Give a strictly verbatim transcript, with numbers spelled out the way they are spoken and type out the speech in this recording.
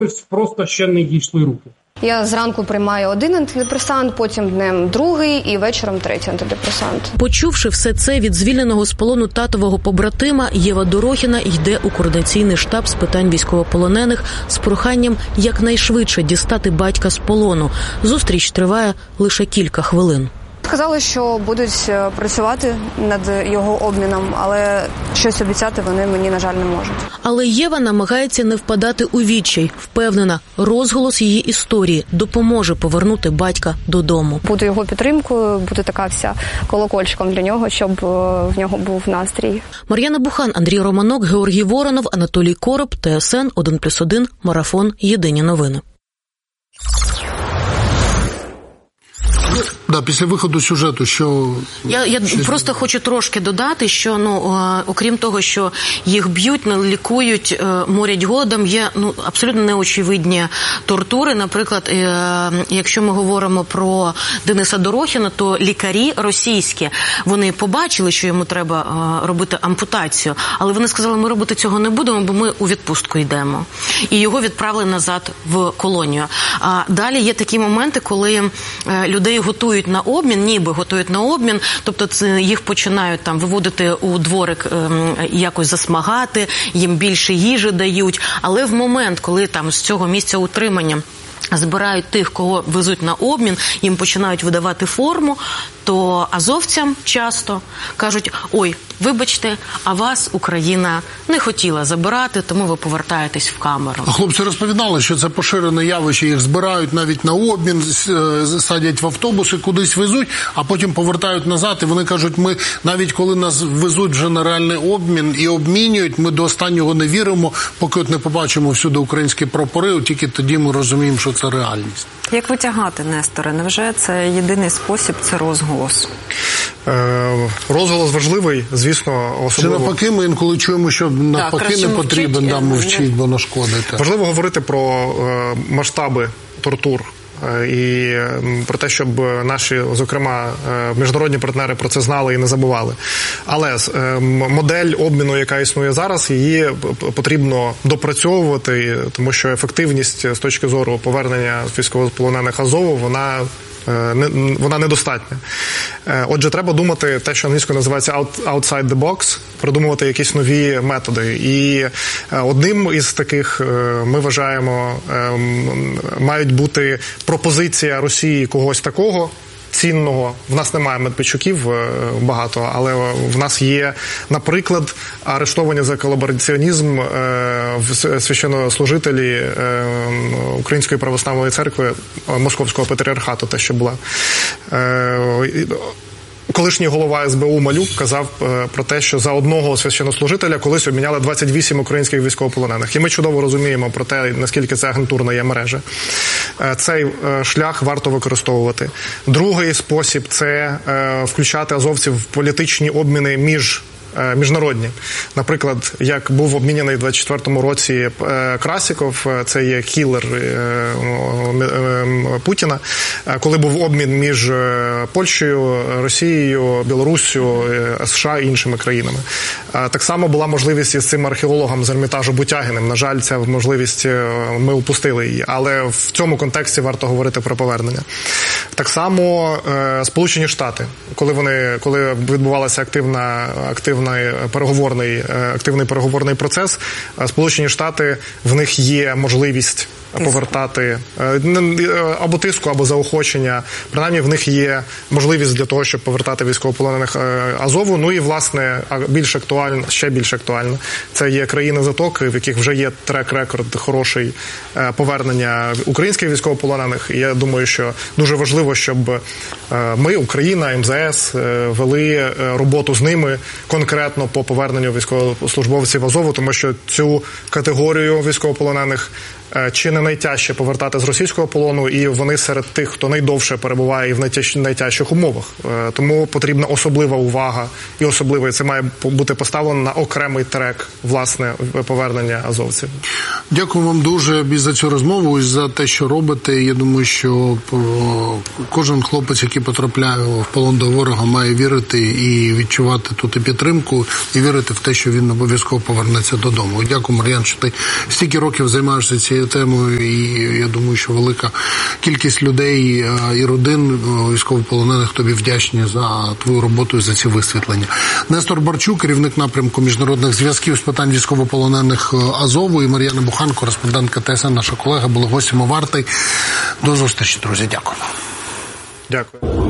Просто ще не дійшли руки. Я зранку приймаю один антидепресант, потім днем другий і вечором третій антидепресант. Почувши все це від звільненого з полону татового побратима, Єва Дорохіна йде у координаційний штаб з питань військовополонених з проханням якнайшвидше дістати батька з полону. Зустріч триває лише кілька хвилин. Сказали, що будуть працювати над його обміном, але щось обіцяти вони мені, на жаль, не можуть. Але Єва намагається не впадати у відчай. Впевнена, розголос її історії допоможе повернути батька додому. Бути його підтримкою, бути така вся колокольчиком для нього, щоб в нього був настрій. Мар'яна Бухан, Андрій Романок, Георгій Воронов, Анатолій Короб, ТСН один плюс один, Марафон, Єдині новини. Да, після виходу сюжету, що... Я, я просто хочу трошки додати, що, ну, окрім того, що їх б'ють, лікують, морять голодом, є, ну, абсолютно неочевидні тортури. Наприклад, якщо ми говоримо про Дениса Дорохіна, то лікарі російські, вони побачили, що йому треба робити ампутацію, але вони сказали, ми робити цього не будемо, бо ми у відпустку йдемо. І його відправили назад в колонію. А далі є такі моменти, коли людей готують на обмін, ніби готують на обмін, тобто це їх починають там виводити у дворик, ем, якось засмагати, їм більше їжі дають, але в момент, коли там з цього місця утримання збирають тих, кого везуть на обмін, їм починають видавати форму, то азовцям часто кажуть, ой, вибачте, а вас Україна не хотіла забирати, тому ви повертаєтесь в камеру. А хлопці розповідали, що це поширене явище, їх збирають навіть на обмін, садять в автобуси, кудись везуть, а потім повертають назад, і вони кажуть, ми навіть коли нас везуть вже на реальний обмін і обмінюють, ми до останнього не віримо, поки от не побачимо всюди українські прапори, от тільки тоді ми розуміємо, що це реальність. Як витягати, Несторе? Невже це єдиний спосіб, це розголос? Е, розголос важливий, звісно, особливо... Чи навпаки, ми інколи чуємо, що навпаки не потрібен, да, мовчить, бо нашкодити. Важливо говорити про е, масштаби тортур. І про те, щоб наші, зокрема, міжнародні партнери про це знали і не забували. Але модель обміну, яка існує зараз, її потрібно допрацьовувати, тому що ефективність з точки зору повернення військовополонених Азову, вона вона недостатня. Отже, треба думати те, що англійською називається outside the box, придумувати якісь нові методи. І одним із таких, ми вважаємо, мають бути пропозиція Росії когось такого цінного. В нас немає Медведчуків багато, але в нас є, наприклад, арештовані за колабораціонізм священнослужителі Української православної церкви Московського патріархату, те, що була. Колишній голова ес бе у Малюк казав про те, що за одного священнослужителя колись обміняли двадцять вісім українських військовополонених. І ми чудово розуміємо про те, наскільки це агентурна є мережа. Цей шлях варто використовувати. Другий спосіб – це включати азовців в політичні обміни між міжнародні. Наприклад, як був обміняний в двадцять четвертому році Красіков, це є кілер Путіна, коли був обмін між Польщею, Росією, Білоруссю, США і іншими країнами. Так само була можливість із цим археологом з Ермітажу Бутягіним. На жаль, ця можливість, ми упустили її. Але в цьому контексті варто говорити про повернення. Так само Сполучені Штати, коли вони, коли відбувалася активна, активна переговорний, активний переговорний процес, Сполучені Штати, в них є можливість повертати або тиску, або заохочення. Принаймні, в них є можливість для того, щоб повертати військовополонених Азову. Ну і, власне, більш актуально, ще більш актуально, це є країни Затоки, в яких вже є трек-рекорд хороший повернення українських військовополонених. І я думаю, що дуже важливо, щоб ми, Україна, ем зе ес, вели роботу з ними конкретно по поверненню військовослужбовців Азову, тому що цю категорію військовополонених чи не найтяжче повертати з російського полону, і вони серед тих, хто найдовше перебуває і в найтяж... найтяжчих умовах. Тому потрібна особлива увага, і особливо це має бути поставлено на окремий трек, власне, повернення азовців. Дякую вам дуже і за цю розмову, і за те, що робите. Я думаю, що кожен хлопець, який потрапляє в полон до ворога, має вірити і відчувати тут і підтримку, і вірити в те, що він обов'язково повернеться додому. Дякую, Мар'ян, що ти стільки років займаєшся цією цією темою, і я думаю, що велика кількість людей і родин військовополонених тобі вдячні за твою роботу і за ці висвітлення. Нестор Барчук, керівник напрямку міжнародних зв'язків з питань військовополонених Азову, і Мар'яна Бухан, кореспондентка Т С Н, наша колега, були гостями «Варти». До зустрічі, друзі. Дякую. Дякую.